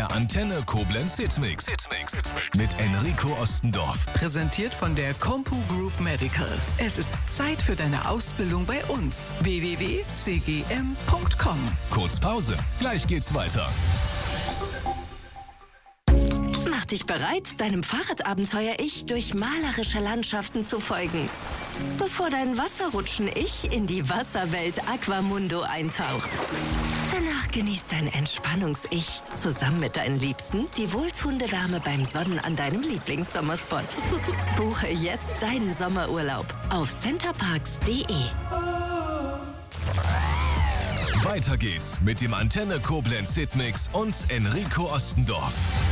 Der Antenne Koblenz Hitmix. Mit Enrico Ostendorf. Präsentiert von der Compu Group Medical. Es ist Zeit für deine Ausbildung bei uns. www.cgm.com. Kurz Pause. Gleich geht's weiter. Mach dich bereit, deinem Fahrradabenteuer-Ich durch malerische Landschaften zu folgen. Bevor dein Wasserrutschen-Ich in die Wasserwelt Aquamundo eintaucht. Danach genießt dein Entspannungs-Ich zusammen mit deinen Liebsten die wohltuende Wärme beim Sonnen an deinem Lieblingssommerspot. Buche jetzt deinen Sommerurlaub auf centerparks.de. Weiter geht's mit dem Antenne Koblenz Hitmix und Enrico Ostendorf.